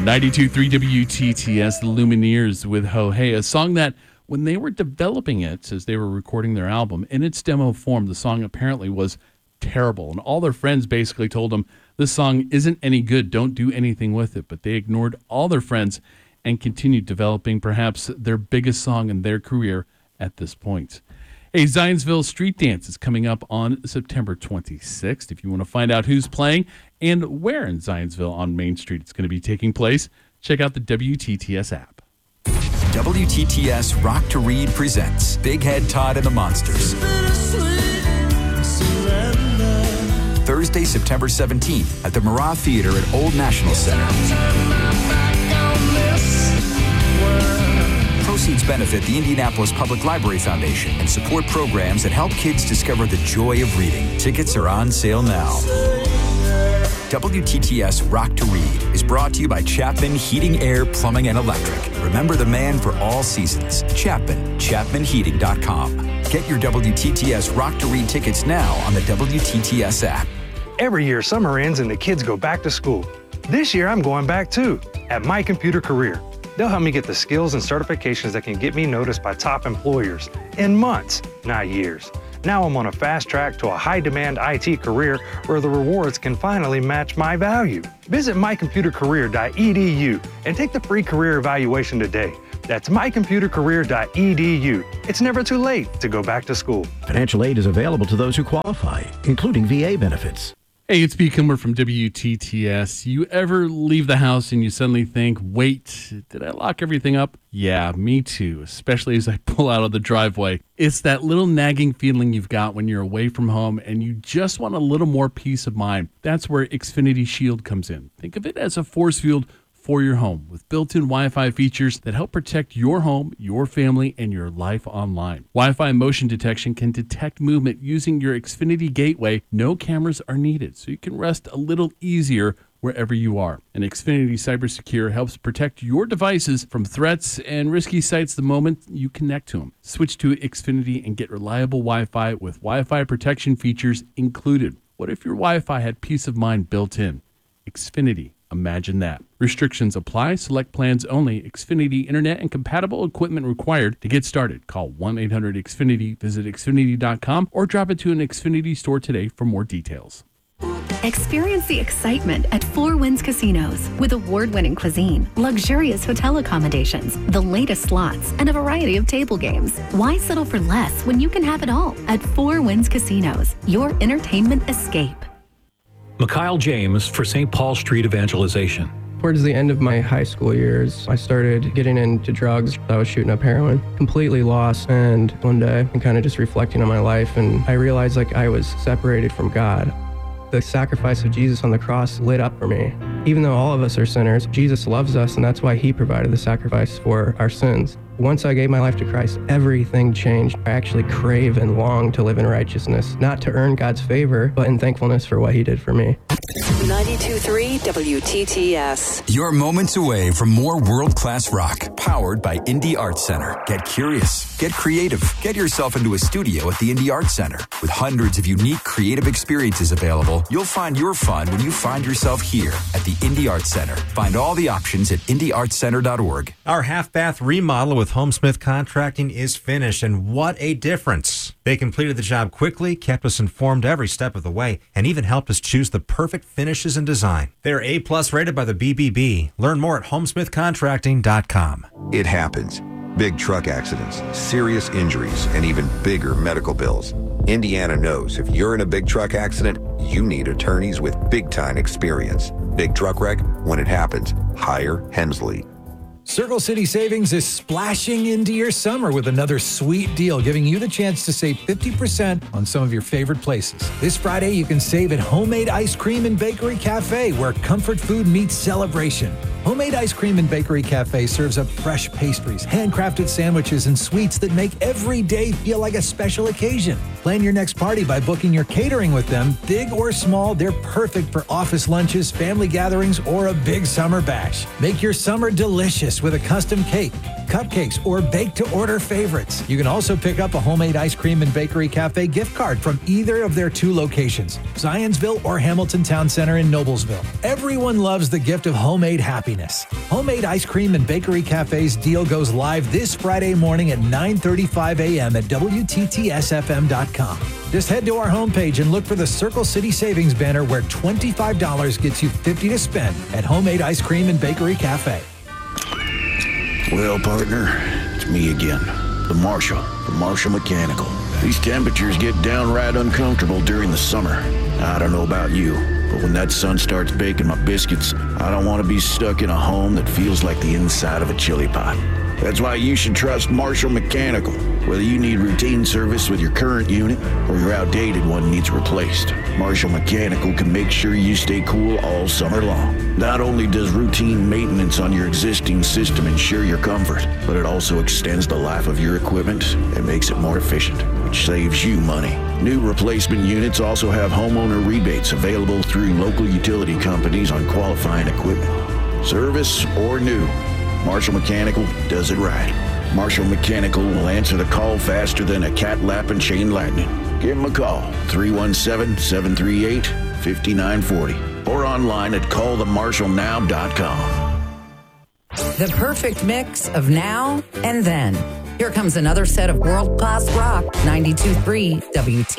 92.3 WTTS, the Lumineers with Ho Hey, a song that when they were developing it, as they were recording their album, in its demo form, the song apparently was terrible. And all their friends basically told them, this song isn't any good, don't do anything with it. But they ignored all their friends and continued developing perhaps their biggest song in their career at this point. Hey, Zionsville Street Dance is coming up on September 26th. If you want to find out who's playing and where in Zionsville on Main Street it's going to be taking place, check out the WTTS app. WTTS Rock to Read presents Big Head Todd and the Monsters. Thursday, September 17th at the Murat Theater at Old National Center. Proceeds benefit the Indianapolis Public Library Foundation and support programs that help kids discover the joy of reading. Tickets are on sale now. WTTS Rock to Read is brought to you by Chapman Heating, Air, Plumbing, and Electric. Remember the man for all seasons. Chapman, ChapmanHeating.com. Get your WTTS Rock to Read tickets now on the WTTS app. Every year, summer ends and the kids go back to school. This year, I'm going back too, at My Computer Career. They'll help me get the skills and certifications that can get me noticed by top employers in months, not years. Now I'm on a fast track to a high-demand IT career where the rewards can finally match my value. Visit mycomputercareer.edu and take the free career evaluation today. That's mycomputercareer.edu. It's never too late to go back to school. Financial aid is available to those who qualify, including VA benefits. Hey, it's B. Kimmer from WTTS. You ever leave the house and you suddenly think, wait, did I lock everything up? Yeah, me too, especially as I pull out of the driveway. It's that little nagging feeling you've got when you're away from home and you just want a little more peace of mind. That's where Xfinity Shield comes in. Think of it as a force field for your home with built-in Wi-Fi features that help protect your home, your family, and your life online. Wi-Fi motion detection can detect movement using your Xfinity gateway. No cameras are needed, so you can rest a little easier wherever you are. And Xfinity CyberSecure helps protect your devices from threats and risky sites the moment you connect to them. Switch to Xfinity and get reliable Wi-Fi with Wi-Fi protection features included. What if your Wi-Fi had peace of mind built in? Xfinity. Imagine that. Restrictions apply. Select plans only. Xfinity Internet and compatible equipment required. To get started, call 1-800-XFINITY, visit Xfinity.com, or drop it to an Xfinity store today for more details. Experience the excitement at Four Winds Casinos with award-winning cuisine, luxurious hotel accommodations, the latest slots, and a variety of table games. Why settle for less when you can have it all at Four Winds Casinos, your entertainment escape. Mikhail James for St. Paul Street Evangelization. Towards the end of my high school years, I started getting into drugs. I was shooting up heroin, completely lost. And one day, I'm kind of just reflecting on my life, and I realized like I was separated from God. The sacrifice of Jesus on the cross lit up for me. Even though all of us are sinners, Jesus loves us, and that's why he provided the sacrifice for our sins. Once I gave my life to Christ, everything changed. I actually crave and long to live in righteousness, not to earn God's favor, but in thankfulness for what he did for me. 92.3 WTTS. You're moments away from more world-class rock, powered by Indie Arts Center. Get curious, get creative, get yourself into a studio at the Indie Arts Center. With hundreds of unique creative experiences available, you'll find your fun when you find yourself here at the Indie Arts Center. Find all the options at indieartscenter.org. Our half-bath remodel with Homesmith Contracting is finished, and what a difference. They completed the job quickly, kept us informed every step of the way, and even helped us choose the perfect finishes and design. They're A+ rated by the BBB. Learn more at homesmithcontracting.com. It happens. Big truck accidents, serious injuries, and even bigger medical bills. Indiana knows if you're in a big truck accident, you need attorneys with big-time experience. Big truck wreck, when it happens, hire Hensley. Circle City Savings is splashing into your summer with another sweet deal, giving you the chance to save 50% on some of your favorite places. This Friday, you can save at Homemade Ice Cream and Bakery Cafe, where comfort food meets celebration. Homemade Ice Cream and Bakery Cafe serves up fresh pastries, handcrafted sandwiches, and sweets that make every day feel like a special occasion. Plan your next party by booking your catering with them. Big or small, they're perfect for office lunches, family gatherings, or a big summer bash. Make your summer delicious with a custom cake, cupcakes, or bake-to-order favorites. You can also pick up a Homemade Ice Cream and Bakery Cafe gift card from either of their two locations, Zionsville or Hamilton Town Center in Noblesville. Everyone loves the gift of homemade happiness. happiness. Homemade Ice Cream and Bakery Cafe's deal goes live this Friday morning at 9:35 a.m. at WTTSFM.com. Just head to our homepage and look for the Circle City Savings banner where $25 gets you $50 to spend at Homemade Ice Cream and Bakery Cafe. Well, partner, it's me again, the Marshall from Marshall Mechanical. These temperatures get downright uncomfortable during the summer. I don't know about you, but when that sun starts baking my biscuits, I don't want to be stuck in a home that feels like the inside of a chili pot. That's why you should trust Marshall Mechanical. Whether you need routine service with your current unit or your outdated one needs replaced, Marshall Mechanical can make sure you stay cool all summer long. Not only does routine maintenance on your existing system ensure your comfort, but it also extends the life of your equipment and makes it more efficient, which saves you money. New replacement units also have homeowner rebates available through local utility companies on qualifying equipment. Service or new, Marshall Mechanical does it right. Marshall Mechanical will answer the call faster than a cat lap and chain lightning. Give them a call, 317-738-5940, or online at callthemarshallnow.com. The perfect mix of now and then. Here comes another set of world-class rock, 92.3 WT.